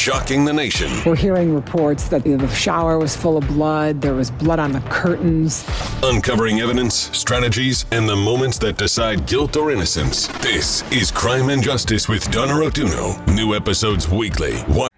shocking the nation. We're hearing reports that the shower was full of blood. There was blood on the curtains. Uncovering evidence, strategies, and the moments that decide guilt or innocence. This is Crime and Justice with Donna Rotuno. New episodes weekly.